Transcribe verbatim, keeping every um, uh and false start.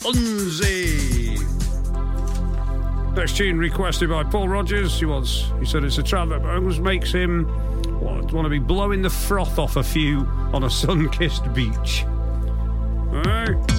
Unsey. Next tune requested by Paul Rogers. He wants, he said it's a track that always makes him what, want to be blowing the froth off a few on a sun-kissed beach. All right.